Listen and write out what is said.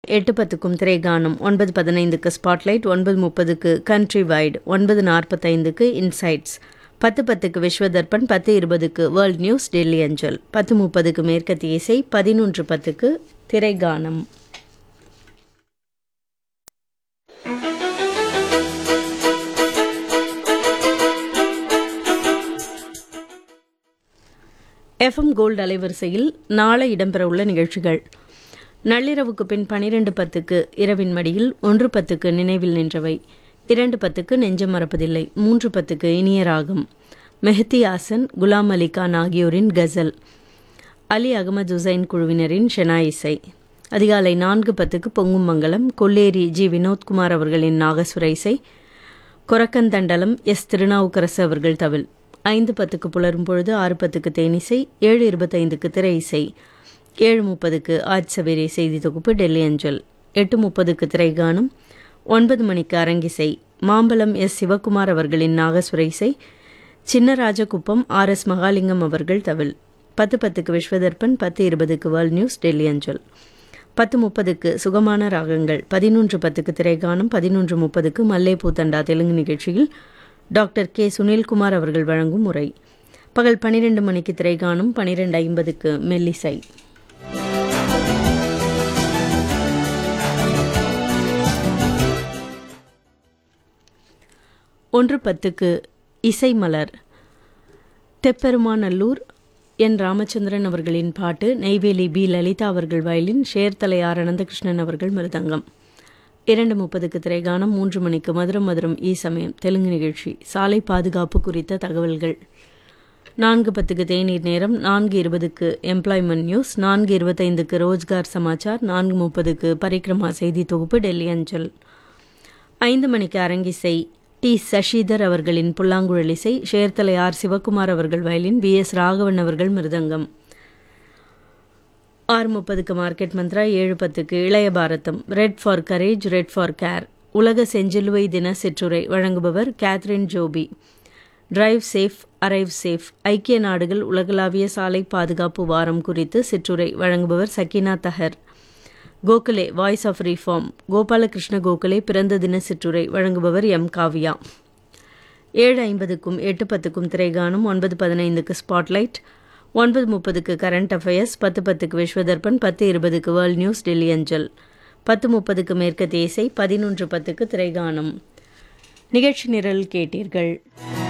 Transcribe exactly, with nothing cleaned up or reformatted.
எட்டு பத்துக்கும் திரைகானம், ஒன்பது பதினைந்துக்கு ஸ்பாட்லைட், ஒன்பது முப்பதுக்கு கண்ட்ரி வைட், ஒன்பது நாற்பத்தைந்துக்கு இன்சைட்ஸ், பத்து பத்துக்கு விஸ்வதர்பன், பத்து இருபதுக்கு வேர்ல்ட் நியூஸ் டெல்லி அஞ்சல், பத்து முப்பதுக்கு மேற்கத்திய இசை, பதினொன்று பத்துக்கு திரைகானம். எஃப்எம் கோல்டு அலைவரிசையில் நாளை இடம்பெறவுள்ள நிகழ்ச்சிகள்: நள்ளிரவுக்கு பின் பனிரெண்டு பத்துக்கு இரவின் மடியில், ஒன்று பத்துக்கு நினைவில் நின்றவை, இரண்டு பத்துக்கு நெஞ்சம் மறப்பதில்லை, மூன்று பத்துக்கு இனிய ராகம், மெஹதி ஹாசன், குலாம் அலி கான் ஆகியோரின் கசல், அலி அகமது ஹுசைன் குழுவினரின் ஷெனா இசை. அதிகாலை நான்கு பத்துக்கு பொங்கும் மங்கலம், கொல்லேரி ஜி வினோத்குமார் அவர்களின் நாகசுர இசை, கொரக்கந்தண்டலம் எஸ் திருநாவுக்கரசு அவர்கள் தவில். ஐந்து பத்துக்கு புலரும் பொழுது, ஆறு பத்துக்கு தேனிசை, ஏழு இருபத்தைந்துக்கு திரை இசை, ஏழு முப்பதுக்கு ஆஜ் சவேரே செய்தி தொகுப்பு டெல்லி அஞ்சல், எட்டு முப்பதுக்கு திரைகானம், ஒன்பது மணிக்கு அரங்கிசை, மாம்பலம் எஸ் சிவகுமார் அவர்களின் நாகசுர இசை, சின்னராஜகுப்பம் ஆர் எஸ் மகாலிங்கம் அவர்கள் தவில். பத்து பத்துக்கு விஸ்வதர்பன், பத்து இருபதுக்கு வேர்ல்ட் நியூஸ் டெல்லி அஞ்சல், பத்து முப்பதுக்கு சுகமான ராகங்கள், பதினொன்று பத்துக்கு திரைகானம், பதினொன்று முப்பதுக்கு மல்லே பூத்தண்டா தெலுங்கு நிகழ்ச்சியில் டாக்டர் கே சுனில்குமார் அவர்கள் வழங்கும் உரை. பகல் பனிரெண்டு மணிக்கு திரைகானம், பனிரெண்டு ஐம்பதுக்கு மெல்லிசை. ஒன்று பத்துக்கு இசை மலர், தெப்பெருமாநல்லூர் என் ராமச்சந்திரன் அவர்களின் பாட்டு, நெய்வேலி பி லலிதா அவர்கள் வயலின், ஷேர்தலை ஆர் அனந்தகிருஷ்ணன் அவர்கள் மிருதங்கம். இரண்டு முப்பதுக்கு திரைகானம், மூன்று மணிக்கு மதுரம் மதுரம் ஈ சமயம் தெலுங்கு நிகழ்ச்சி, சாலை பாதுகாப்பு குறித்த தகவல்கள். நான்கு பத்துக்கு தேநீர் நேரம், நான்கு இருபதுக்கு எம்ப்ளாய்மெண்ட் நியூஸ், நான்கு இருபத்தைந்துக்கு ரோஜ்கார் சமாச்சார், நான்கு முப்பதுக்கு பரிக்ரமா செய்தி தொகுப்பு டெல்லி அஞ்சல். ஐந்து மணிக்கு அரங்கிசை, டி சஷிதர் அவர்களின் புல்லாங்குழல் இசை, ஷேர்தலை ஆர் சிவகுமார் அவர்கள் வயலின், வி எஸ் ராகவன் அவர்கள் மிருதங்கம். ஆறு முப்பதுக்கு மார்க்கெட் மந்த்ரா, ஏழு பத்துக்கு இளைய பாரதம், red for courage red for care, உலக செஞ்சிலுவை தின சிற்றுரை வழங்குபவர் Catherine Joby. Drive safe arrive safe, ஐக்கிய நாடுகள் உலகளாவிய சாலை பாதுகாப்பு வாரம் குறித்து சிற்றுரை வழங்குபவர் Sakina தஹர். Gokhale voice of reform, Gopalakrishna Gokhale பிறந்த தின சிற்றுரை வழங்குபவர் எம் காவியா. ஏழு ஐம்பதுக்கும் எட்டு பத்துக்கும் திரைகானம், ஒன்பது பதினைந்துக்கு ஸ்பாட்லைட், ஒன்பது முப்பதுக்கு கரண்ட் அஃபேர்ஸ், பத்து பத்துக்கு விஸ்வதர்பன், பத்து இருபதுக்கு வேர்ல்ட் நியூஸ் டெல்லி அஞ்சல், பத்து முப்பதுக்கு மேற்கத்திய இசை, பதினொன்று பத்துக்கு திரைகானம். நிகழ்ச்சி நிரல் கேட்டீர்கள்.